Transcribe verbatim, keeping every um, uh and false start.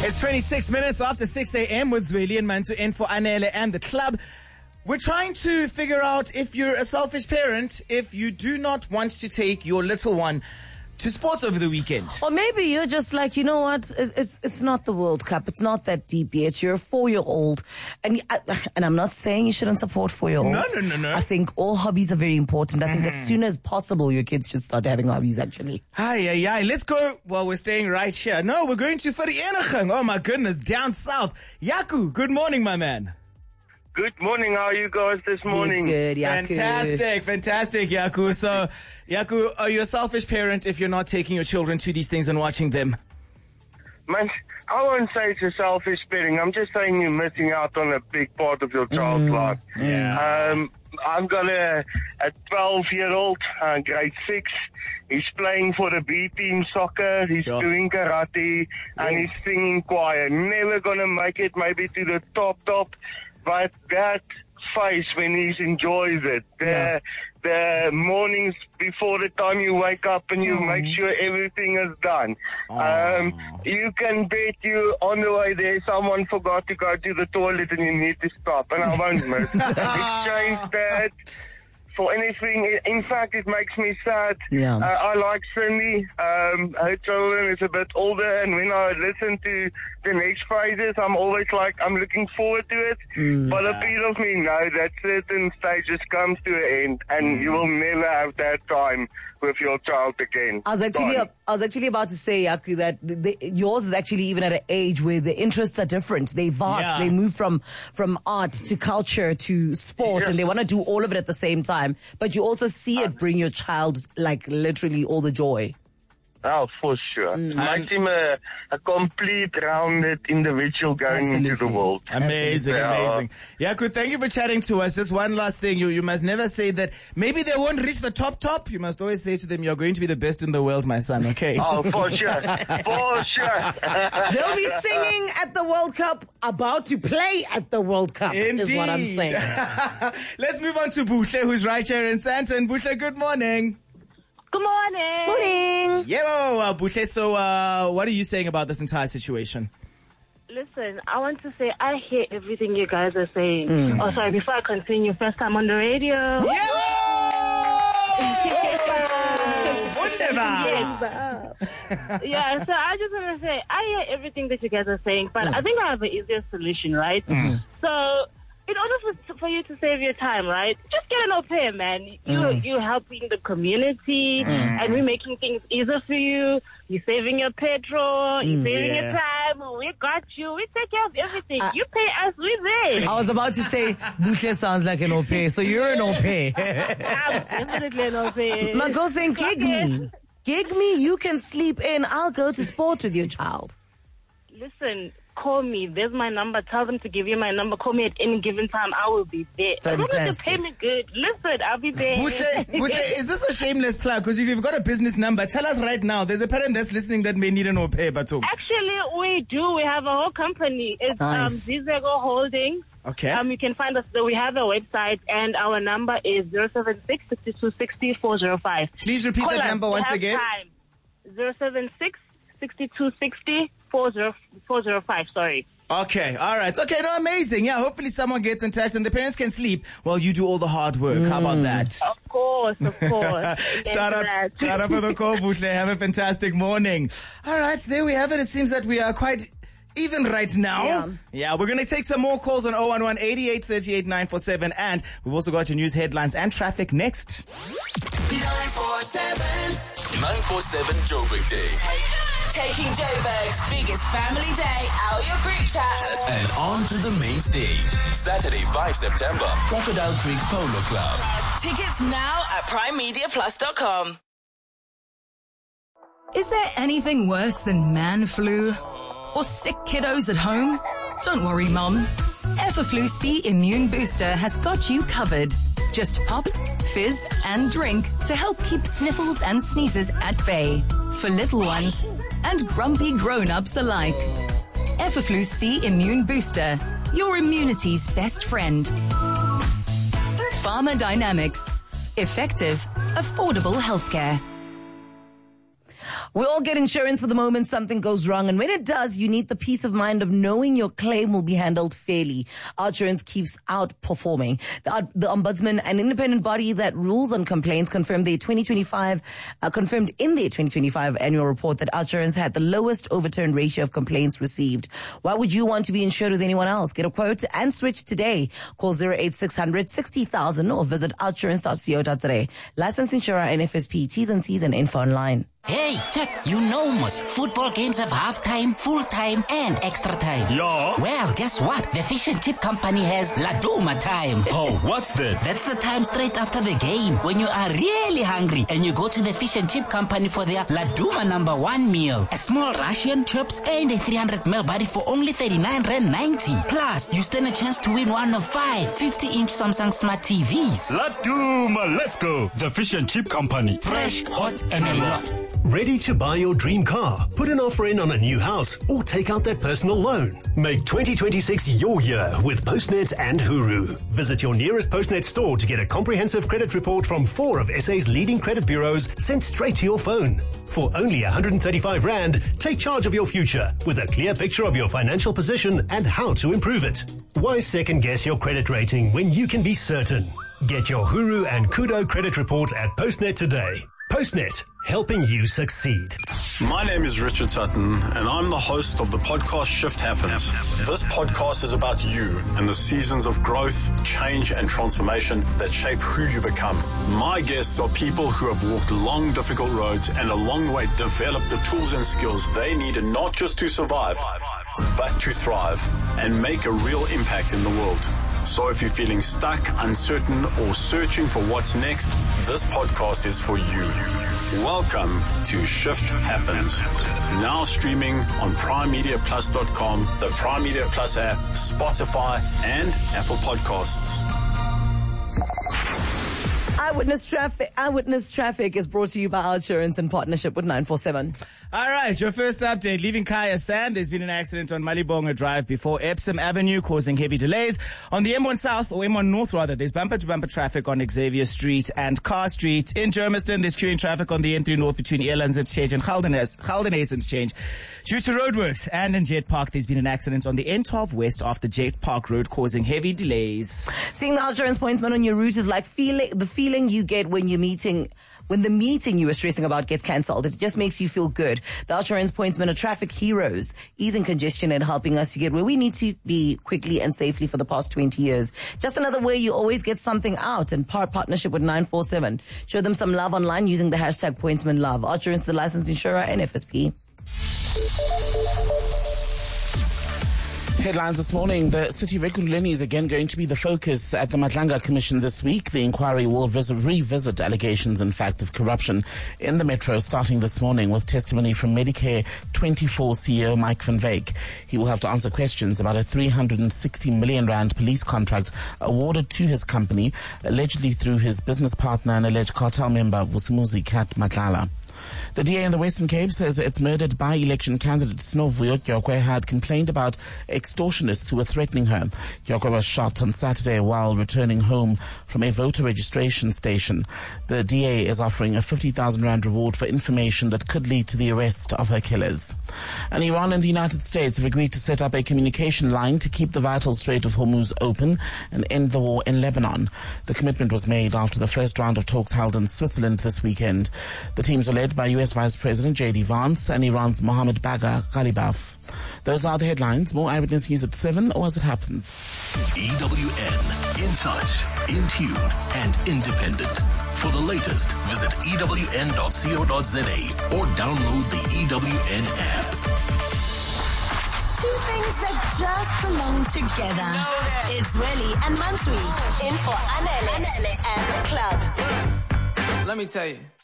It's twenty-six minutes after six a.m. with Zweli and Mantu in for Anele and the club. We're trying to figure out if you're a selfish parent, if you do not want to take your little one to sports over the weekend. Or maybe you're just like, you know what, it's it's not the World Cup. It's not that deep yet. You're a four-year-old. And and I'm not saying you shouldn't support four-year-olds. No, no, no, no. I think all hobbies are very important. I think mm-hmm. as soon as possible, your kids should start having hobbies, actually. Hi, hi, hi. Let's go. Well, we're staying right here. No, we're going to Vereeniging. Oh, my goodness. Down south. Yaku, good morning, my man. Good morning. How are you guys this morning? Good, good, Yaku. Fantastic, fantastic, Yaku. So, Yaku, are you a selfish parent if you're not taking your children to these things and watching them? Man, I won't say it's a selfish parenting. I'm just saying you're missing out on a big part of your child's Mm, life. yeah. Um, I've got a a twelve-year-old, uh, grade six. He's playing for the B team soccer. He's Sure. doing karate, and Yeah. he's singing choir. Never gonna make it, maybe to the top top. But that face when he enjoys it, the Yeah. the mornings before the time you wake up and you Oh. make sure everything is done. Oh. Um, you can bet you on the way there someone forgot to go to the toilet and you need to stop, and I won't miss. Exchange that for anything. In fact, it makes me sad. Yeah. Uh, I like Cindy. Um, her children is a bit older, and when I listen to the next phases, I'm always like, I'm looking forward to it. Mm. But a bit of me know that certain stages come to an end, and you will never have that time with your child again. I was actually, Gone. I was actually about to say, Yaku, that the, the, yours is actually even at an age where the interests are different. They vast. Yeah. They move from from art to culture to sport, Yeah. and they want to do all of it at the same time. But you also see it bring your child like literally all the joy. Oh, for sure. Mm. Makes him a, a complete, rounded individual going into the Absolutely. world. Amazing, Yeah. amazing. Yaku, thank you for chatting to us. Just one last thing. You you must never say that maybe they won't reach the top top. You must always say to them, you're going to be the best in the world, my son, okay? Oh, for sure. For sure. They'll be singing at the World Cup, about to play at the World Cup, Indeed. is what I'm saying. Let's move on to Buhle, who's right here in Sandton. Buhle, good morning. Good morning. Morning. Yo, uh, Buhle, so uh, what are you saying about this entire situation? Listen, I want to say I hear everything you guys are saying. Mm. Oh, sorry, before I continue, first time on the radio. Wunderbar. Yeah, so I just want to say I hear everything that you guys are saying, but I think I have an easier solution, right? So, in order for, for you to save your time, right, just get an au pair, man. You, You're helping the community, and we're making things easier for you. You're saving your petrol, you're saving Yeah. your time. We got you. We take care of everything. Uh, you pay us, we there. I was about to say, Buhle sounds like an au pair, so you're an au pair. I'm definitely an au pair. My girl saying, gig me. Gig me, you can sleep in. I'll go to sport with your child. Listen, call me. There's my number. Tell them to give you my number. Call me at any given time. I will be there. As long as Fantastic. you pay me good. Listen, I'll be there. Buhle, Buhle, is this a shameless plug? Because if you've got a business number, tell us right now. There's a parent that's listening that may need an au pair, but Actually, we do. We have a whole company. It's um, Nice. Zizego Holdings. Okay. Um, you can find us. We have a website, and our number is zero seven six, six two six zero, four zero five. Please repeat that number once again. zero seven six, six two six zero, four zero five. Sorry. Okay, all right. Okay, no, amazing. Yeah, hopefully someone gets in touch and the parents can sleep while you do all the hard work. How about that? Of course, of course. Shout out, Yes, shout out for the call, Buhle. Have a fantastic morning. All right, there we have it. It seems that we are quite even right now. Yeah. Yeah, we're going to take some more calls on zero one one, eight eight three eight, nine four seven. And we've also got your news headlines and traffic next. nine four seven. nine four seven Joburg Day. Taking Joburg's biggest family day out your group chat. And on to the main stage. Saturday, the fifth of September. Crocodile Creek Polo Club. Tickets now at prime media plus dot com. Is there anything worse than man flu? Or sick kiddos at home? Don't worry, Mum. Everflu C Immune Booster has got you covered. Just pop, fizz, and drink to help keep sniffles and sneezes at bay. For little ones and grumpy grown-ups alike. Everflu C Immune Booster, your immunity's best friend. Pharma Dynamics. Effective, affordable healthcare. We all get insurance for the moment something goes wrong, and when it does, you need the peace of mind of knowing your claim will be handled fairly. Outsurance keeps outperforming. The, the Ombudsman, an independent body that rules on complaints, confirmed their twenty twenty-five, uh, confirmed in their twenty twenty-five annual report that Outsurance had the lowest overturn ratio of complaints received. Why would you want to be insured with anyone else? Get a quote and switch today. Call zero eight six hundred sixty thousand or visit outsurance dot co dot za. Licensed insurer N F S P. T's and C's and info online. Hey, check. You know most football games have half-time, full-time, and extra time. Yeah. Well, guess what? The Fish and Chip Company has Laduma time. Oh, what's that? That's the time straight after the game when you are really hungry and you go to the Fish and Chip Company for their Laduma number one meal. A small Russian, chips, and a three hundred milliliter body for only thirty-nine rand ninety. Plus, you stand a chance to win one of five fifty-inch Samsung Smart T Vs. Laduma, let's go. The Fish and Chip Company. Fresh, hot, and a lot. Ready to buy your dream car? Put an offer in on a new house or take out that personal loan. Make twenty twenty-six your year with Postnet and Huru. Visit your nearest Postnet store to get a comprehensive credit report from four of S A's leading credit bureaus sent straight to your phone. For only one hundred thirty-five rand, take charge of your future with a clear picture of your financial position and how to improve it. Why second guess your credit rating when you can be certain? Get your Huru and Kudo credit report at Postnet today. Postnet, helping you succeed. My name is Richard Sutton, and I'm the host of the podcast Shift Happens. This podcast is about you and the seasons of growth, change, and transformation that shape who you become. My guests are people who have walked long, difficult roads and along the way developed the tools and skills they need not just to survive, but to thrive and make a real impact in the world. So if you're feeling stuck, uncertain, or searching for what's next, this podcast is for you. Welcome to Shift Happens. Now streaming on prime media plus dot com, the Prime Media Plus app, Spotify, and Apple Podcasts. Eyewitness Traffic, Eyewitness Traffic is brought to you by Outsurance in partnership with nine four seven. All right, your first update. Leaving Kaya Sand, there's been an accident on Malibonga Drive before Epsom Avenue, causing heavy delays. On the M one South, or M one North rather, there's bumper-to-bumper traffic on Xavier Street and Carr Street. In Germiston, there's queuing traffic on the N three North between Elands Exchange and Galdenes Exchange due to roadworks. And in Jet Park, there's been an accident on the N twelve West off the Jet Park Road, causing heavy delays. Seeing the Outsurance pointsman on your route is like feeling the feeling you get when you're meeting When the meeting you were stressing about gets cancelled. It just makes you feel good. The Outsurance pointsmen are traffic heroes, easing congestion and helping us to get where we need to be quickly and safely for the past twenty years. Just another way you always get something out, in part partnership with nine four seven. Show them some love online using the hashtag pointsmanlove. Outsurance, the licensed insurer, N F S P. Headlines this morning. The city of Ekurhuleni is again going to be the focus at the Madlanga Commission this week. The inquiry will vis- revisit allegations, in fact, of corruption in the metro, starting this morning with testimony from Medicare twenty-four C E O Mike van Wyk. He will have to answer questions about a three hundred sixty million rand police contract awarded to his company, allegedly through his business partner and alleged cartel member Vusimuzi Kat Matlala. The D A in the Western Cape says its murdered by-election candidate Snovuyo Gyokwe had complained about extortionists who were threatening her. Gyokwe was shot on Saturday while returning home from a voter registration station. The D A is offering a fifty thousand rand reward for information that could lead to the arrest of her killers. And Iran and the United States have agreed to set up a communication line to keep the vital Strait of Hormuz open and end the war in Lebanon. The commitment was made after the first round of talks held in Switzerland this weekend. The teams were led by U S Vice President J D Vance and Iran's Mohammed Bagher Ghalibaf. Those are the headlines. More Eyewitness News at seven, or as it happens. E W N, in touch, in tune, and independent. For the latest, visit E W N dot co dot za or download the E W N app. Two things that just belong together. It's Welly and Mansui in for Anele and the club. Let me tell you.